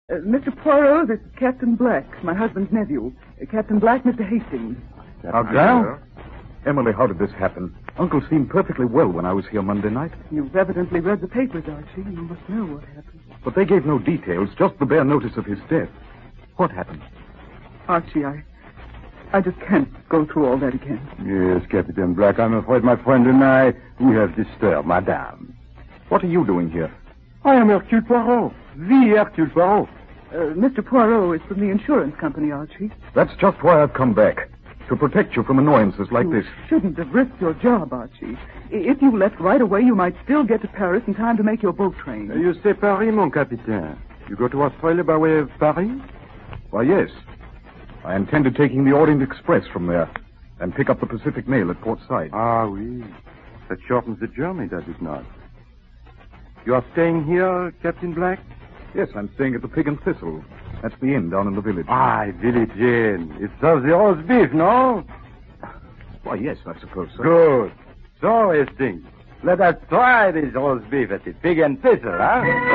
Mr. Poirot, this is Captain Black, my husband's nephew. Captain Black, Mr. Hastings. Now, Emily, how did this happen? Uncle seemed perfectly well when I was here Monday night. You've evidently read the papers, Archie. You must know what happened. But they gave no details, just the bare notice of his death. What happened? Archie, I just can't go through all that again. Yes, Captain Black, I'm afraid my friend and I, we have disturbed Madame. What are you doing here? I am Hercule Poirot. The Hercule Poirot. Mr. Poirot is from the insurance company, Archie. That's just why I've come back. To protect you from annoyances like this. You shouldn't have risked your job, Archie. If you left right away, you might still get to Paris in time to make your boat train. You say Paris, mon capitaine. You go to Australia by way of Paris? Why, yes. I intended taking the Orient Express from there and pick up the Pacific Mail at Port Said. Ah, oui. That shortens the journey, does it not? You are staying here, Captain Black? Yes, I'm staying at the Pig and Thistle. That's the inn down in the village. Ah, village inn. It serves the roast beef, no? Why, yes, I suppose so. Good. So, Hastings, let us try this roast beef at the Pig and Thistle, huh?